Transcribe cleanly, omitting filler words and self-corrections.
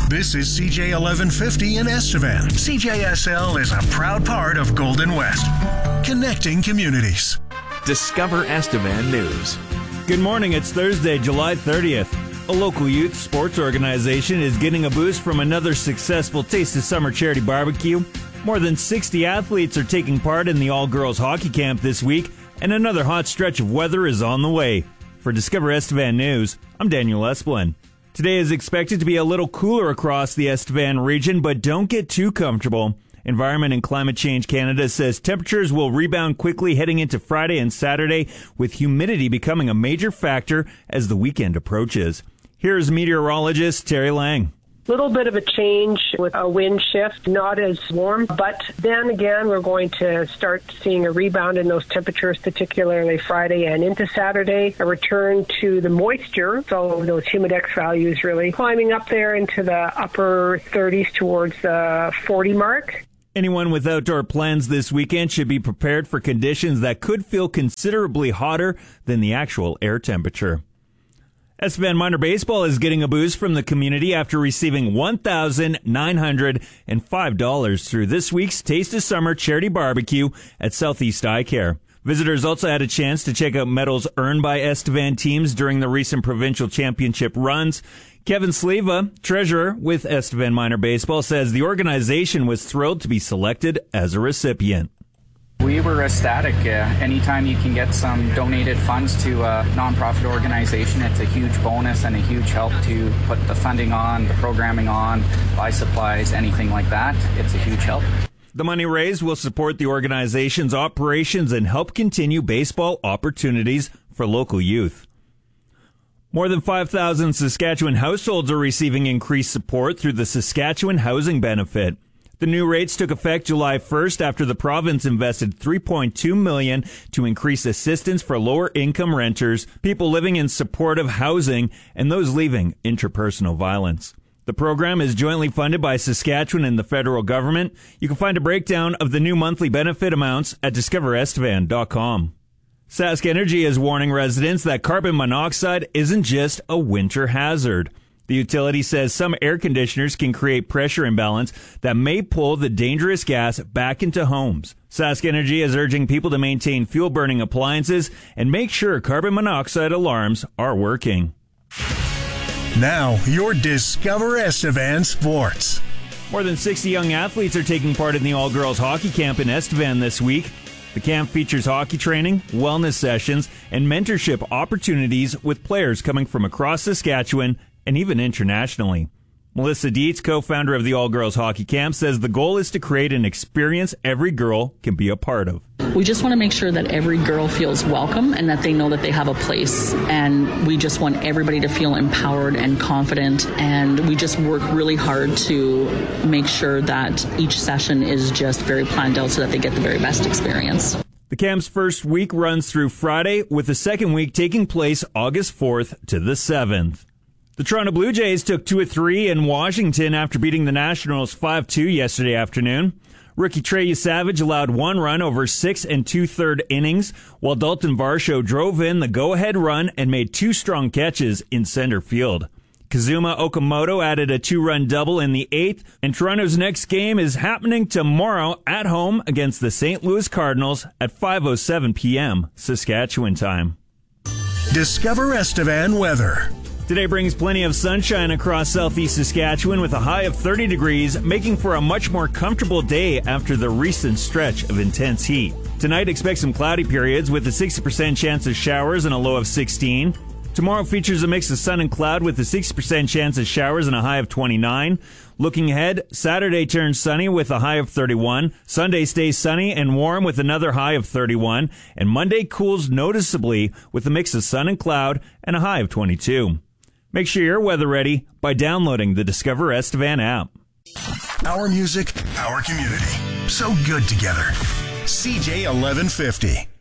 This is CJ 1150 in Estevan. CJSL is a proud part of Golden West, connecting communities. Discover Estevan News. Good morning. It's Thursday, July 30th. A local youth sports organization is getting a boost from another successful Taste of Summer charity barbecue. More than 60 athletes are taking part in the all-girls hockey camp this week, and another hot stretch of weather is on the way. For Discover Estevan News, I'm Daniel Esplin. Today is expected to be a little cooler across the Estevan region, but don't get too comfortable. Environment and Climate Change Canada says temperatures will rebound quickly heading into Friday and Saturday, with humidity becoming a major factor as the weekend approaches. Here's meteorologist Terry Lang. Little bit of a change with a wind shift, not as warm, but then again, we're going to start seeing a rebound in those temperatures, particularly Friday and into Saturday. A return to the moisture, so those humidex values really climbing up there into the upper 30s towards the 40 mark. Anyone with outdoor plans this weekend should be prepared for conditions that could feel considerably hotter than the actual air temperature. Estevan Minor Baseball is getting a boost from the community after receiving $1,905 through this week's Taste of Summer charity barbecue at Southeast Eye Care. Visitors also had a chance to check out medals earned by Estevan teams during the recent provincial championship runs. Kevin Sleva, treasurer with Estevan Minor Baseball, says the organization was thrilled to be selected as a recipient. We were ecstatic. Anytime you can get some donated funds to a nonprofit organization, it's a huge bonus and a huge help to put the funding on, the programming on, buy supplies, anything like that. It's a huge help. The money raised will support the organization's operations and help continue baseball opportunities for local youth. More than 5,000 Saskatchewan households are receiving increased support through the Saskatchewan Housing Benefit. The new rates took effect July 1st after the province invested $3.2 million to increase assistance for lower-income renters, people living in supportive housing, and those leaving interpersonal violence. The program is jointly funded by Saskatchewan and the federal government. You can find a breakdown of the new monthly benefit amounts at discoverestevan.com. Sask Energy is warning residents that carbon monoxide isn't just a winter hazard. The utility says some air conditioners can create pressure imbalance that may pull the dangerous gas back into homes. Sask Energy is urging people to maintain fuel-burning appliances and make sure carbon monoxide alarms are working. Now, your Discover Estevan Sports. More than 60 young athletes are taking part in the all-girls hockey camp in Estevan this week. The camp features hockey training, wellness sessions, and mentorship opportunities with players coming from across Saskatchewan and even internationally. Melissa Dietz, co-founder of the All-Girls Hockey Camp, says the goal is to create an experience every girl can be a part of. We just want to make sure that every girl feels welcome and that they know that they have a place. And we just want everybody to feel empowered and confident. And we just work really hard to make sure that each session is just very planned out so that they get the very best experience. The camp's first week runs through Friday, with the second week taking place August 4th to the 7th. The Toronto Blue Jays took 2-3 in Washington after beating the Nationals 5-2 yesterday afternoon. Rookie Trey Savage allowed one run over 6 2/3 innings, while Dalton Varsho drove in the go-ahead run and made two strong catches in center field. Kazuma Okamoto added a 2-run double in the 8th, and Toronto's next game is happening tomorrow at home against the St. Louis Cardinals at 5:07 p.m. Saskatchewan time. Discover Estevan weather. Today brings plenty of sunshine across southeast Saskatchewan with a high of 30 degrees, making for a much more comfortable day after the recent stretch of intense heat. Tonight, expect some cloudy periods with a 60% chance of showers and a low of 16. Tomorrow features a mix of sun and cloud with a 60% chance of showers and a high of 29. Looking ahead, Saturday turns sunny with a high of 31. Sunday stays sunny and warm with another high of 31. And Monday cools noticeably with a mix of sun and cloud and a high of 22. Make sure you're weather ready by downloading the Discover Estevan app. Our music, our community. So good together. CJ 1150.